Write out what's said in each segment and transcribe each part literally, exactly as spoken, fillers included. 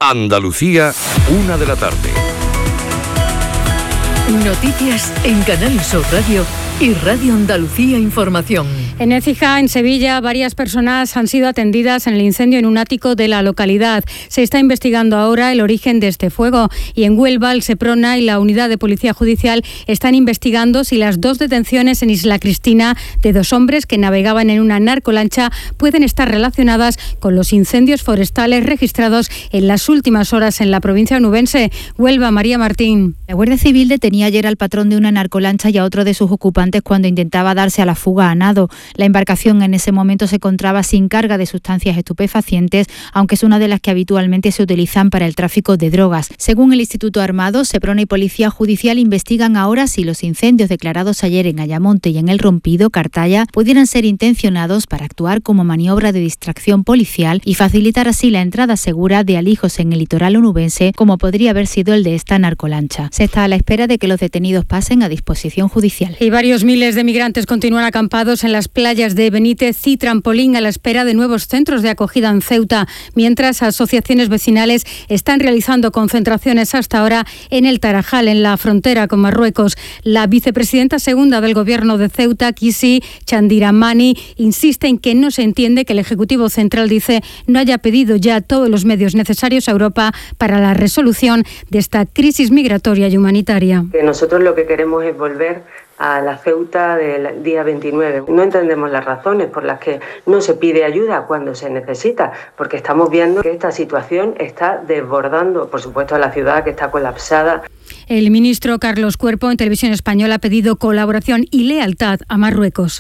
Andalucía, una de la tarde. Noticias en Canal Sur Radio y Radio Andalucía Información. En Écija, en Sevilla, varias personas han sido atendidas en el incendio en un ático de la localidad. Se está investigando ahora el origen de este fuego. Y en Huelva, el Seprona y la Unidad de Policía Judicial están investigando si las dos detenciones en Isla Cristina de dos hombres que navegaban en una narcolancha pueden estar relacionadas con los incendios forestales registrados en las últimas horas en la provincia onubense. Huelva, María Martín. La Guardia Civil detenía ayer al patrón de una narcolancha y a otro de sus ocupantes cuando intentaba darse a la fuga a nado. La embarcación en ese momento se encontraba sin carga de sustancias estupefacientes, aunque es una de las que habitualmente se utilizan para el tráfico de drogas. Según el Instituto Armado, Seprona y Policía Judicial investigan ahora si los incendios declarados ayer en Ayamonte y en El Rompido, Cartaya, pudieran ser intencionados para actuar como maniobra de distracción policial y facilitar así la entrada segura de alijos en el litoral onubense, como podría haber sido el de esta narcolancha. Se está a la espera de que los detenidos pasen a disposición judicial. Y varios miles de migrantes continúan acampados en las playas de Benítez y Trampolín a la espera de nuevos centros de acogida en Ceuta, mientras asociaciones vecinales están realizando concentraciones hasta ahora en el Tarajal, en la frontera con Marruecos. La vicepresidenta segunda del Gobierno de Ceuta, Kisi Chandiramani, insiste en que no se entiende que el Ejecutivo Central, dice, no haya pedido ya todos los medios necesarios a Europa para la resolución de esta crisis migratoria y humanitaria. Que nosotros lo que queremos es volver a la Ceuta del día veintinueve. No entendemos las razones por las que no se pide ayuda cuando se necesita, porque estamos viendo que esta situación está desbordando, por supuesto, a la ciudad, que está colapsada. El ministro Carlos Cuerpo en Televisión Española ha pedido colaboración y lealtad a Marruecos.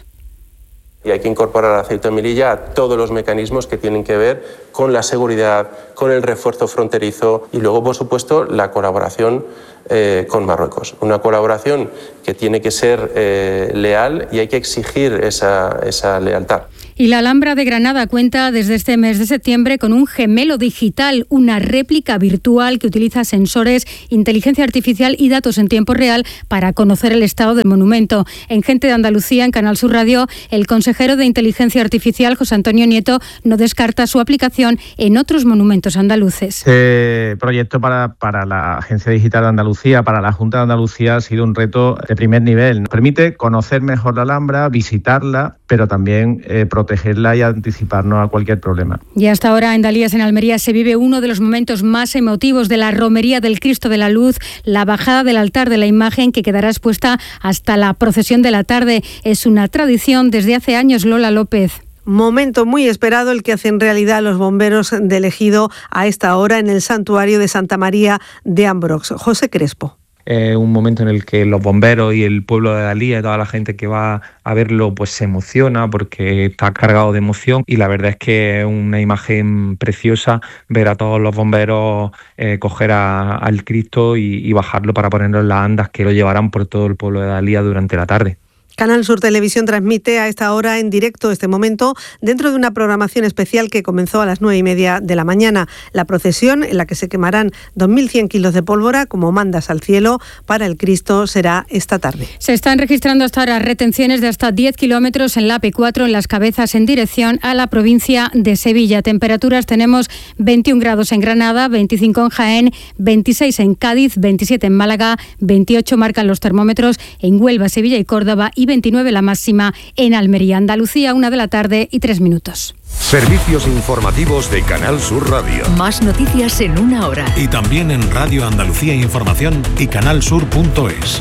Y hay que incorporar a Ceuta y Melilla a todos los mecanismos que tienen que ver con la seguridad, con el refuerzo fronterizo y luego, por supuesto, la colaboración eh, con Marruecos. Una colaboración que tiene que ser eh, leal y hay que exigir esa, esa lealtad. Y la Alhambra de Granada cuenta desde este mes de septiembre con un gemelo digital, una réplica virtual que utiliza sensores, inteligencia artificial y datos en tiempo real para conocer el estado del monumento. En Gente de Andalucía, en Canal Sur Radio, el consejero de Inteligencia Artificial, José Antonio Nieto, no descarta su aplicación en otros monumentos andaluces. Este proyecto para, para la Agencia Digital de Andalucía, para la Junta de Andalucía, ha sido un reto de primer nivel. Nos permite conocer mejor la Alhambra, visitarla, pero también eh, protegerla y anticiparnos a cualquier problema. Y hasta ahora en Dalías, en Almería, se vive uno de los momentos más emotivos de la romería del Cristo de la Luz, la bajada del altar de la imagen, que quedará expuesta hasta la procesión de la tarde. Es una tradición desde hace años. Lola López. Momento muy esperado el que hacen realidad los bomberos de Ejido a esta hora en el santuario de Santa María de Ambrox. José Crespo. Eh, un momento en el que los bomberos y el pueblo de Dalías y toda la gente que va a verlo pues se emociona porque está cargado de emoción, y la verdad es que es una imagen preciosa ver a todos los bomberos eh, coger a, al Cristo y, y bajarlo para ponerlo en las andas que lo llevarán por todo el pueblo de Dalías durante la tarde. Canal Sur Televisión transmite a esta hora en directo este momento dentro de una programación especial que comenzó a las nueve y media de la mañana. La procesión, en la que se quemarán dos mil cien kilos de pólvora como mandas al cielo para el Cristo, será esta tarde. Se están registrando hasta ahora retenciones de hasta diez kilómetros en la A P cuatro en Las Cabezas en dirección a la provincia de Sevilla. Temperaturas tenemos veintiún grados en Granada, veinticinco en Jaén, veintiséis en Cádiz, veintisiete en Málaga, veintiocho marcan los termómetros en Huelva, Sevilla y Córdoba y veintinueve la máxima en Almería. Andalucía, una de la tarde y tres minutos. Servicios informativos de Canal Sur Radio. Más noticias en una hora. Y también en Radio Andalucía Información y canalsur punto es.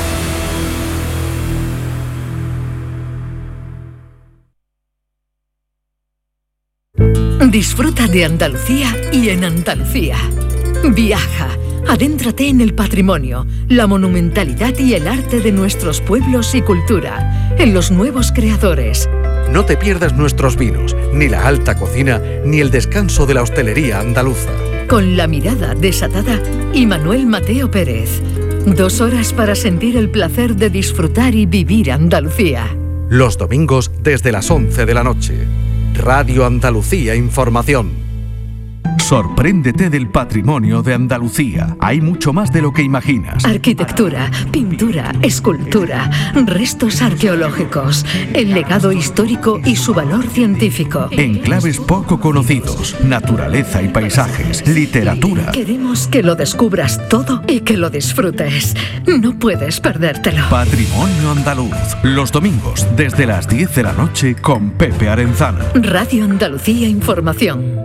Disfruta de Andalucía y en Andalucía. Viaja. Adéntrate en el patrimonio, la monumentalidad y el arte de nuestros pueblos y cultura, en los nuevos creadores. No te pierdas nuestros vinos, ni la alta cocina, ni el descanso de la hostelería andaluza. Con la mirada desatada y Manuel Mateo Pérez. Dos horas para sentir el placer de disfrutar y vivir Andalucía. Los domingos desde las once de la noche. Radio Andalucía Información. Sorpréndete del patrimonio de Andalucía. Hay mucho más de lo que imaginas. Arquitectura, pintura, escultura, restos arqueológicos, el legado histórico y su valor científico. Enclaves poco conocidos, naturaleza y paisajes, literatura. Queremos que lo descubras todo y que lo disfrutes. No puedes perdértelo. Patrimonio andaluz. Los domingos desde las diez de la noche con Pepe Arenzana. Radio Andalucía Información.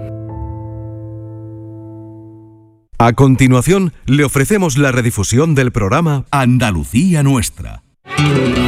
A continuación, le ofrecemos la redifusión del programa Andalucía Nuestra.